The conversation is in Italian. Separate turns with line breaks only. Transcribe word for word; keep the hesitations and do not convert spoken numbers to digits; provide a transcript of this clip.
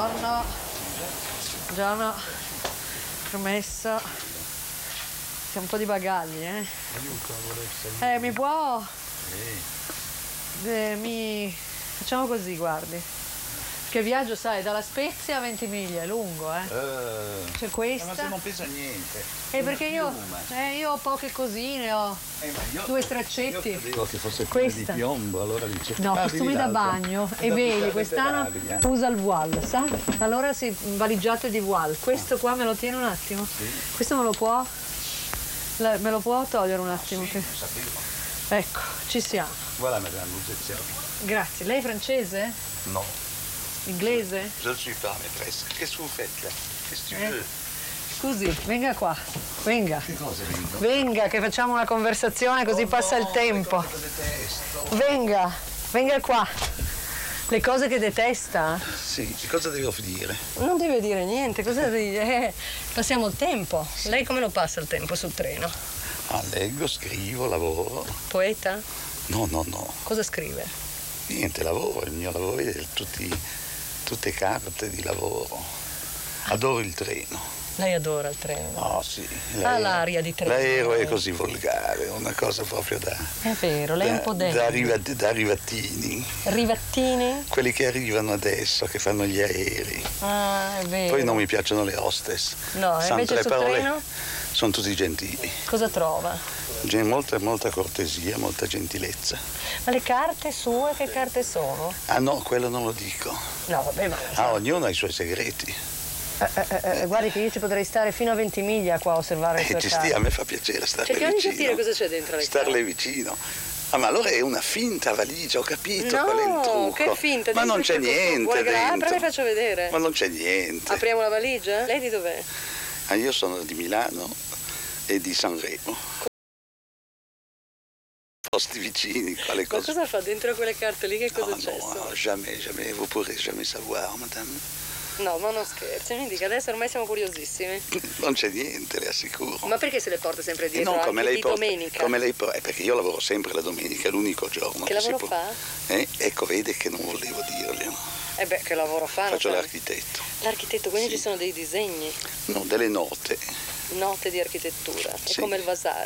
Buongiorno. Buongiorno. Permesso. C'è un po' di bagagli, eh?
Aiuto, vorrei salire.
Eh, mi può?
Sì.
Eh, mi... Facciamo così, guardi. Che viaggio, sai, dalla Spezia a Ventimiglia, è lungo, eh?
Uh,
C'è questa.
Ma se non pesa niente.
Eh, perché io, eh, io ho poche cosine, ho
Eh, ma io,
due straccetti.
Io credevo che fosse pieno di
Questa.
piombo, allora dice.
No,
ah,
costumi da bagno. E vedi, quest'anno usa il voile, sa? Allora si valigiate di voile. Questo qua me lo tiene un attimo?
Sì.
Questo me lo può? Le- Me lo può togliere un attimo?
Sì,
che-
lo sapevo.
Ecco, ci siamo.
Voilà, madame, vous êtes servie.
Grazie. Lei è francese?
Non,
Inglese?
je ne suis pas maîtresse. Qu'est-ce que vous faites là? Qu'est-ce que tu
Eh.
veux?
Scusi, venga qua. Venga.
Che cosa vengo?
Venga, che facciamo una conversazione così passa il tempo.
Detesto.
Venga, venga qua. Le cose che detesta?
Sì, cosa devo dire?
Non deve dire niente, cosa deve dire? Eh, passiamo il tempo. Lei come lo passa il tempo sul treno?
Ah, leggo, scrivo, lavoro.
Poeta?
No, no, no.
Cosa scrive?
Niente, lavoro, il mio lavoro è tutti, tutte carte di lavoro. Adoro il treno.
Lei adora il treno.
Oh sì.
Ha l'aria di treno.
L'aereo è
lei.
così volgare, una cosa proprio da.
È vero, lei è un po'
da,
dentro.
da, riva- da rivattini.
Rivattini?
Quelli che arrivano adesso, che fanno gli aerei.
Ah, è vero.
Poi non mi piacciono le hostess.
No, e
Sanno
invece
le
sul
parole,
treno?
sono tutti gentili.
Cosa trova?
C'è molta, molta cortesia, molta gentilezza.
Ma le carte sue che carte sono?
Ah no, quello non lo dico.
No, vabbè, ma...
Ah, ognuno ha i suoi segreti.
Eh, eh, eh, guardi che io ci potrei stare fino a Ventimiglia qua a osservare le
E
sue
ci
carte.
stia, a me fa piacere starle
Cerchiamo di
vicino.
capire cosa c'è dentro le
Starle
carte.
vicino. Ah, ma allora è una finta valigia, ho capito
No,
qual è il trucco.
che finta.
Ma
dentro
non c'è
questo-
niente
Vuole che la apra?
dentro.
Le faccio vedere.
Ma non c'è niente.
Apriamo la valigia? Lei di dov'è?
Ah, io sono di Milano e di Sanremo. Posti vicini, quale
Ma
cosa?
cosa fa dentro quelle carte lì? Che cosa
No,
c'è?
no,
sopra?
no, jamais, jamais, vous pourrez jamais savoir, madame.
No, ma non scherzi, mi dica, adesso ormai siamo curiosissimi.
Non c'è niente, le assicuro.
Ma perché se le porta sempre
E
dietro?
non
anche
come lei
di
porta,
domenica?
come lei porta, eh, perché io lavoro sempre la domenica, è l'unico giorno.
Che
si
lavoro
può-
fa?
Eh, ecco, vede che non volevo dirglielo.
Eh beh, che lavoro fa? non
Faccio
sa?
l'architetto.
L'architetto, quindi
Sì.
ci sono dei disegni,
No, delle note.
note di architettura. È
Sì.
come il vasare.